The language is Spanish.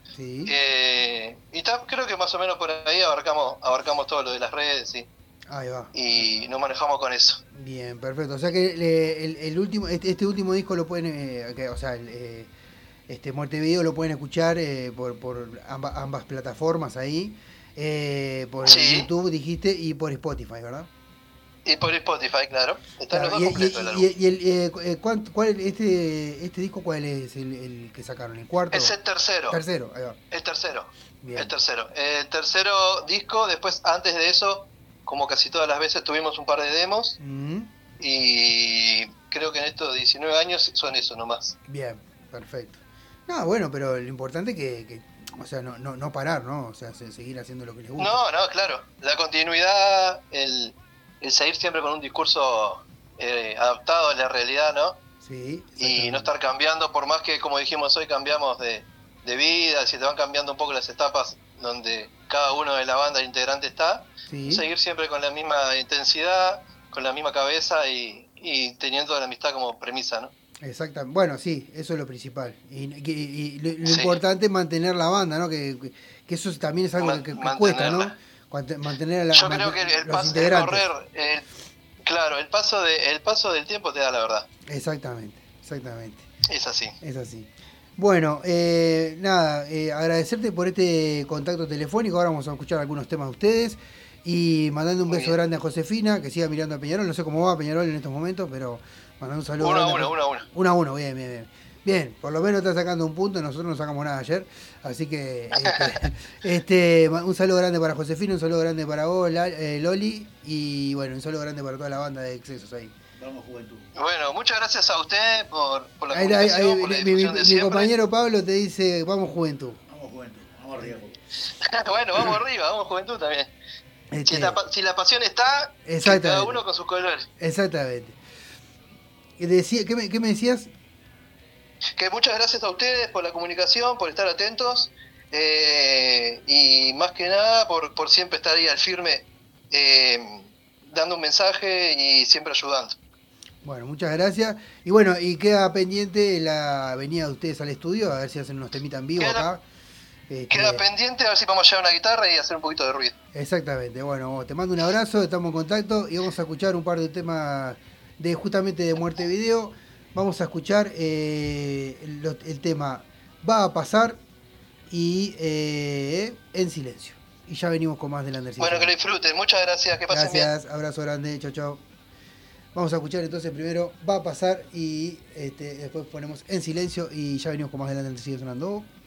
Sí. Creo que más o menos por ahí abarcamos todo lo de las redes Ahí va. y nos manejamos con eso. Bien, perfecto. O sea que el último, este último disco lo pueden, o sea, este Muerte Video lo pueden escuchar por ambas plataformas ahí, por Sí, YouTube dijiste y por Spotify, ¿verdad? y por Spotify, claro. Están los Claro, dos completos el álbum. este disco cuál es el que sacaron? ¿El cuarto? Es el tercero. Tercero, ahí va. El tercero. El Bien. tercero. El tercero disco, después, antes de eso, como casi todas las veces, tuvimos un par de demos. Mm, Y creo que en estos 19 años son eso nomás. bien, perfecto. No, bueno, pero lo importante es o sea, no parar, ¿no? O sea, seguir haciendo lo que les gusta. No, claro. La continuidad, el seguir siempre con un discurso adaptado a la realidad, ¿no? Sí, Y no exactamente. estar cambiando, por más que, como dijimos hoy, cambiamos de vida, si te van cambiando un poco las etapas donde cada uno de la banda integrante está, Sí, seguir siempre con la misma intensidad, con la misma cabeza y teniendo la amistad como premisa, ¿no? exactamente. Bueno, sí, eso es lo principal. Y lo Sí, importante es mantener la banda, ¿no? Que eso también es algo que cuesta, ¿no? mantenerla. Mantener Yo creo que los el correr, integrantes. claro, el paso del tiempo te da la verdad. Exactamente, exactamente. Es así. Es así. Bueno, nada, agradecerte por este contacto telefónico. Ahora vamos a escuchar algunos temas de ustedes. Y mandando un Muy beso bien. grande a Josefina, que siga mirando a Peñarol. No sé cómo va Peñarol en estos momentos, pero mandando un saludo Uno a grande a uno, Josefina. uno a uno. 1-1, bien, bien, bien. Bien, por lo menos está sacando un punto. Nosotros no sacamos nada ayer. Así que un saludo grande para Josefina, un saludo grande para vos, Loli. Y bueno, un saludo grande para toda la banda de Excesos ahí. Vamos, Juventud. Bueno, muchas gracias a usted por la Ahí comunicación, por la mi, difusión de mi siempre. compañero Pablo te dice, vamos Juventud. Vamos, Juventud. Vamos arriba. Bueno, vamos arriba, vamos juventud también. Este, Si la pasión está, que cada exactamente, uno con sus colores. exactamente. ¿Qué me decías? Que muchas gracias a ustedes por la comunicación, por estar atentos y más que nada por siempre estar ahí al firme dando un mensaje y siempre ayudando. Bueno, muchas gracias. Y bueno, y queda pendiente la venida de ustedes al estudio, a ver si hacen unos temitas en vivo Queda, acá. queda Este, pendiente a ver si podemos llevar una guitarra y hacer un poquito de ruido. exactamente. Bueno, te mando un abrazo, estamos en contacto y vamos a escuchar un par de temas de justamente de Muerte Video. Vamos a escuchar el tema Va a pasar y En silencio. Y ya venimos con más del Anderson Bueno, que lo Sonando. disfruten. Muchas gracias. Que pasen bien. Gracias, abrazo grande, chau chau. Vamos a escuchar entonces primero Va a pasar y después ponemos En silencio y ya venimos con más adelante, sigue sonando.